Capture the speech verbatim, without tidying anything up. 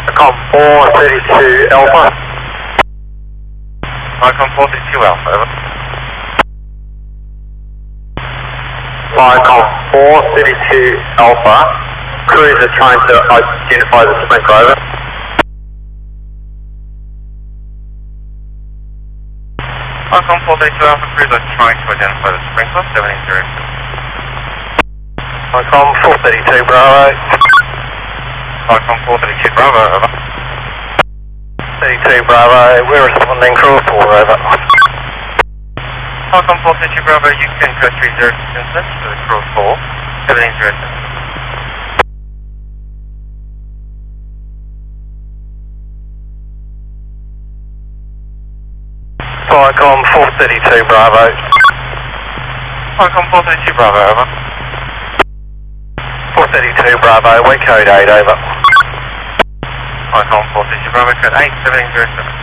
Icon four thirty-two Alpha. Icon four thirty-two Alpha, over. Icon four thirty-two Alpha. Crews are trying to identify the sprinkler, over. Icon four thirty-two Alpha, crews are trying to identify the sprinkler, seven eight zero six. Icon four thirty-two Bravo. Icon four thirty-two Bravo, over. thirty-two Bravo, we're responding crew four, over. Icon four thirty-two Bravo, you can go three zero six incident to the crew four, seven eight zero six. Icon four thirty-two Bravo. Icon four thirty-two Bravo, over. four thirty-two Bravo, we code eight, over. Icon four thirty-two Bravo, code eight, seven eight zero seven.